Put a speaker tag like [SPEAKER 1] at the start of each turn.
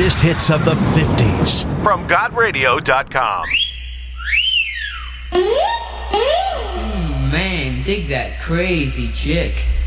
[SPEAKER 1] greatest hits of the 50s.
[SPEAKER 2] From GodRadio.com.
[SPEAKER 3] Man, dig that crazy chick.